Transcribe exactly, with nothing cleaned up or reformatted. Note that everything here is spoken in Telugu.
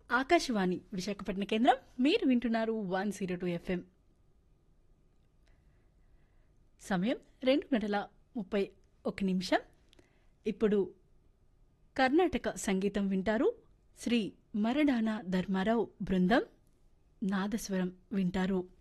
ఆకాశవాణి విశాఖపట్నం కేంద్రం. మీరు వింటున్నారు వన్ జీరో టూ ఎఫ్ఎం. సమయం రెండు గంటల ముప్పై ఒక నిమిషం. ఇప్పుడు కర్ణాటక సంగీతం వింటారు. శ్రీ మరడాన ధర్మారావు బృందం నాదస్వరం వింటారు.